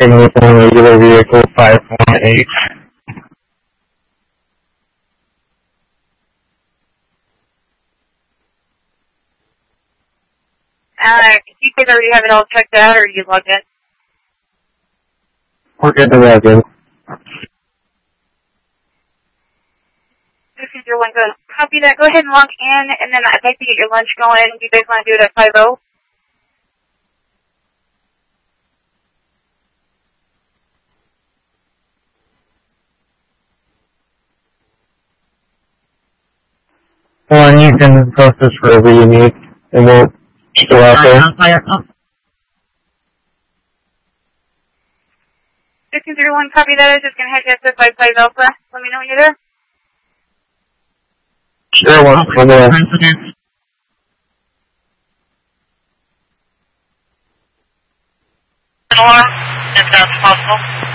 checking with one regular vehicle 518. You guys already have it all checked out, or you logged in? We're getting the log in. 601, go copy that. Go ahead and log in, and then I'd like to get your lunch going. Do you guys want to do it at 5:00? One, you can post this wherever you need, and we'll still out there. 601, copy that. I was just going to head to 55 Alpha. Let me know when you're there. Sure, one. We're there. If that's possible.